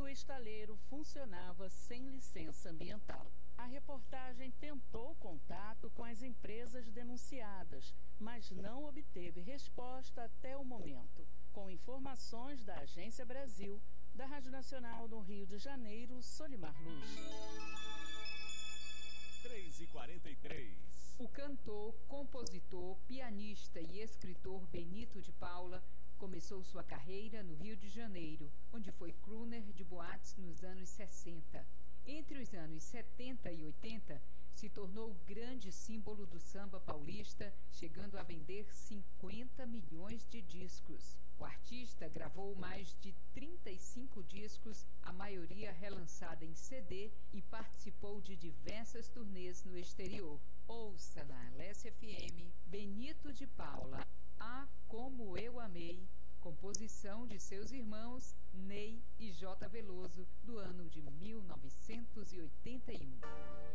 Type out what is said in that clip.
estaleiro funcionava sem licença ambiental. A reportagem tentou contato com as empresas denunciadas, mas não obteve resposta até o momento. Com informações da Agência Brasil, da Rádio Nacional do Rio de Janeiro, Solimar Luz. 3h43. O cantor, compositor, pianista e escritor Benito de Paula começou sua carreira no Rio de Janeiro, onde foi crooner de boates nos anos 60. Entre os anos 70 e 80, se tornou grande símbolo do samba paulista, chegando a vender 50 milhões de discos. O artista gravou mais de 35 discos, a maioria relançada em CD, e participou de diversas turnês no exterior. Ouça na Alessia FM, Benito de Paula, Ah, Como Eu Amei, composição de seus irmãos Ney e J. Veloso, do ano de 1981.